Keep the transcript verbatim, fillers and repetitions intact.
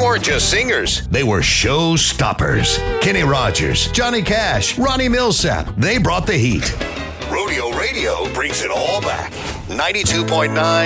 weren't just singers, they were show stoppers. Kenny Rogers, Johnny Cash, Ronnie Millsap, they brought the heat. Rodeo Radio brings it all back. ninety-two point nine